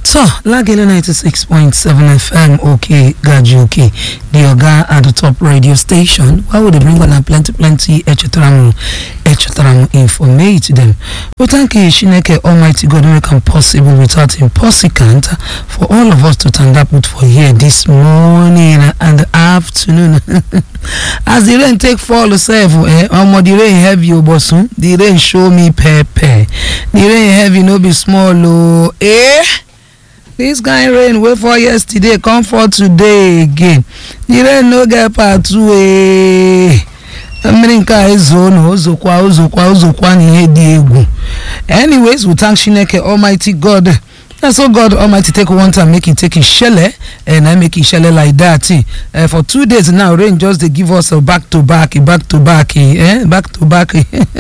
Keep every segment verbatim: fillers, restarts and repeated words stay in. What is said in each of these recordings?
So, Lagele ninety-six point seven F M, okay, Gaji, okay. The Oga at the top radio station. Why would they bring on a plenty, plenty, echetramu, echetramu, informate them? But thank you, Shineke, Almighty God, make it possible without him, possible for all of us to stand up with for here this morning and afternoon. As the rain take fall, self, eh, um, the rain heavy, obosun, the rain show me pepe. The rain heavy, no be small, oh, eh? This kind rain wait for yesterday, come for today again. The rain no get part two. Eh. America is zone, ozokwa, ozokwa, ozokwa ni hedi egu. Anyways, we thank Shineke Almighty God. That's so God Almighty take one time, make it take it shelle, and I make it shelle like that. Uh, for two days now, rain just they give us a back to back, back to back, eh? Back to back.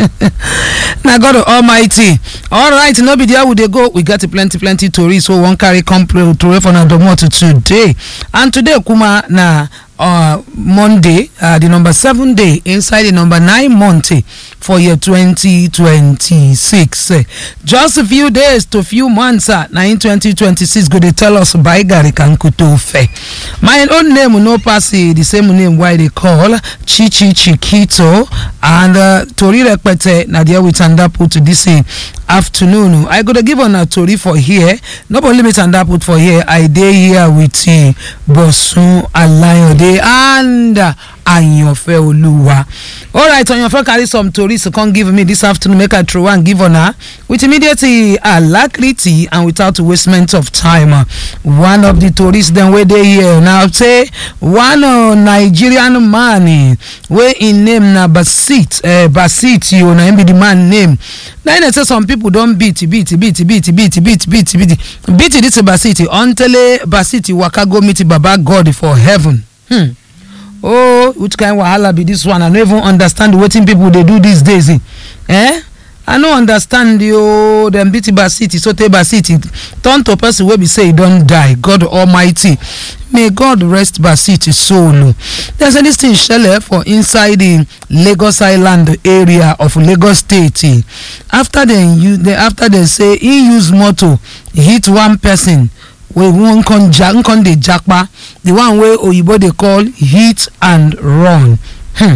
Now God Almighty. All right, no be there would they go. We got a plenty, plenty tourists so one carry complain to for Nadomoto today. And today, Kuma na uh Monday, uh, the number seven day inside the number nine month for year twenty twenty-six. Uh, just a few days to few months uh, now in twenty twenty-six go they tell us by Gary Kankuto Fe. My own name no pass the same name why they call Chichi Chiquito and uh, Tori Repete Nadia we stand up to this uh, afternoon. I gotta give on a Tori for here. Not only me stand up for here, I day here with uh, Bosun Alayo and uh, Anyofe Oluwa. Alright, Anyofe carry some tourists to come give me this afternoon, make a throw and give on her with immediately alacrity and without wastement of time. Uh, one of the tourists then where they here now say one uh, Nigerian man where in name na Basit, uh, Basit, you know, be the man name. Then they say some people don't beat, beat, beat, beat, beat, beat, beat, beat, beat, beat this Basit until Basit waka go meet Baba God for heaven. Hmm. Oh, which kind of wahala be this one? I don't even understand what people they do these days. Eh? I don't understand you. Them beat Basiti, so te Basiti. Turn to person where we say he don't die. God Almighty. May God rest Basiti's soul. There's a listing shell for inside the Lagos Island area of Lagos State. After they use, they after they say he use motor hit one person. We won't con jack con the jackpa, the one way Oyibo they call hit and run. Hmm.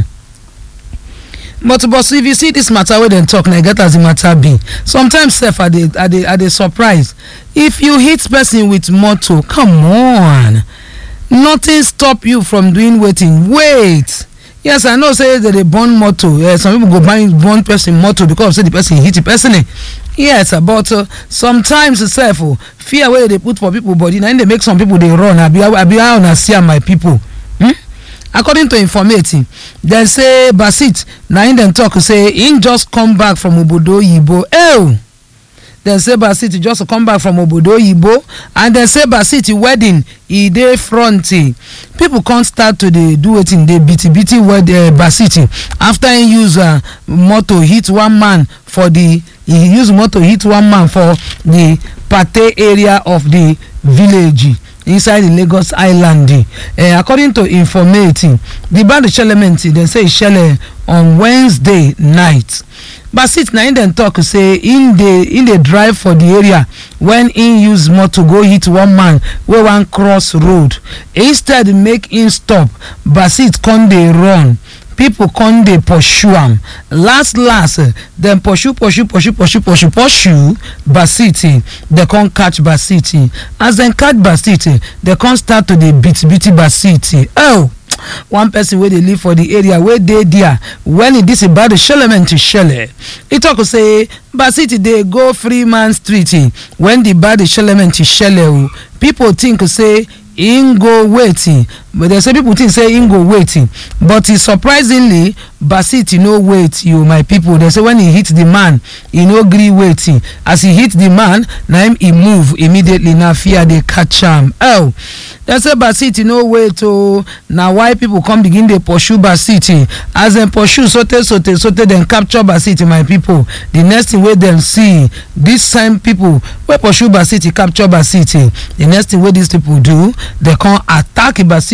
But but if you see this matter where they talk, I get as the matter be. Sometimes self are they are they are they surprised. If you hit person with motor, come on, nothing stop you from doing waiting. Wait. Yes, I know say that they burn motor. Yeah, some people go buy burn person motor because say the person hit the person. Yes, but uh, sometimes itself uh, fear where they put for people body, and they make some people they run. I be I be on see my people. Hmm? According to information, they say Basit now in them talk say he just come back from Obodo Yibo. Oh. Then say Basiti just come back from Obodo Yibo, and then say Basiti wedding e dey front. People can't start to the do it in the bitty bitty word uh, Basiti after he use uh, motor hit one man for the he use motor hit one man for the Pate area of the village inside the Lagos Island. Uh, according to information, the bad element they say shell on Wednesday night. Basit na in dem talk say in the in the drive for the area when in use motor go hit one man wey wan cross road. Instead make him stop, Basit come dey run. People come dey pursue am. Last last dem pursue pursue pursue pursue pursue pursue Basit. They come catch Basit. As dem catch Basit, they come start to dey beat beat Basit. Oh. One person where they live for the area where they there when it is about the shellment to shell it talk say Basiti they go Freeman Street when the bad shellment to shell people think say in go waiting, but they say people think say in go waiting, but it's surprisingly Basiti no wait you my people. They say when he hit the man he no agree waiting, as he hit the man now him he move immediately. Now fear they catch him. Oh, they say Basiti no wait. Oh, now why people come begin they pursue Basiti, as them pursue sote sote sote then capture Basiti my people. The next thing where them see this same people where pursue Basiti capture Basiti, the next thing where these people do, they come attack Basiti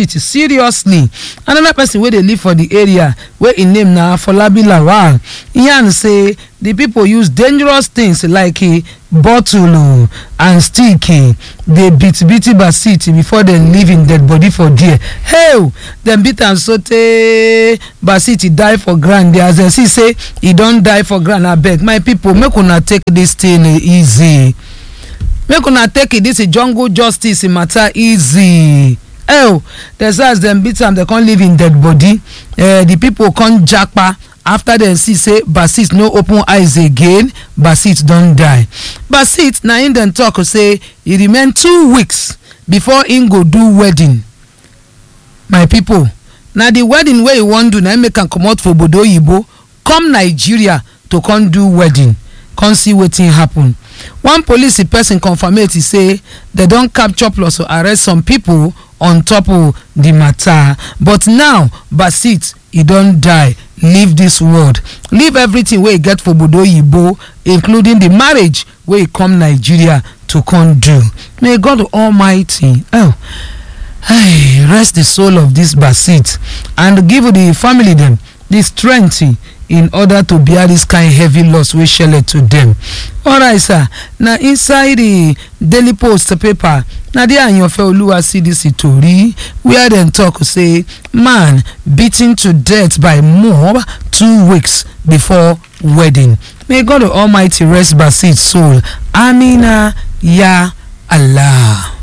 basit seriously. Another person wey dey live for the area wey im name na Afolabi Lawal, yarn say the people use dangerous things like a bottle and stick dey beat beat basit before dem leave im dead body for there. Hey, dem beat am sotey basit die for ground there. As dem see say e don die for ground, abeg my people make una take this thing easy. Make una take this jungle justice matter easy. Oh, there's as dem beat am, dem come leave im dead body. Uh, the people come japa after dem see say basit no open eyes again. Basit don die. Basit na im dem talk say e remain two weeks before im go do wedding. My people, na the wedding wey e wan do na im make am comot for obodo oyibo come Nigeria to come do wedding. Come see wetin happen. One police person confirmate say they don capture plus arrest some people on top of the matter. But now basit e don die, leave this world, leave everything wey e get for obodo oyibo, including the marriage wey e come Nigeria to come do. May God Almighty oh hey, rest the soul of this basit and give the family them the strength in order to bear this kind heavy loss wey shele to them. Alright sir, na inside the Daily Post paper na there Ayanfe Oluwa see this tori where dem talk say man beaten to death by mob two weeks before wedding. May God Almighty rest basit soul. Amina ya Allah.